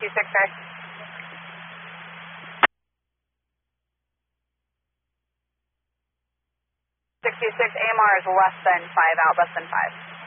626, sir. 626, AMR is less than 5 out, less than 5.